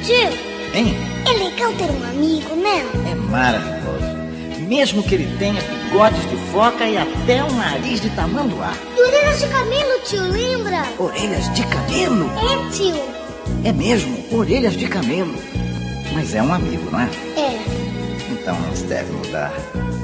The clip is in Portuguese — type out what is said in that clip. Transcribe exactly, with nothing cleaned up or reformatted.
Tio, Hein? é legal ter um amigo, né? É maravilhoso. Mesmo que ele tenha bigodes de foca e até um nariz de tamanduá. E orelhas de camelo, tio, lembra? Orelhas de camelo? É, tio. É mesmo, orelhas de camelo. Mas é um amigo, não é? É. Então não se deve mudar.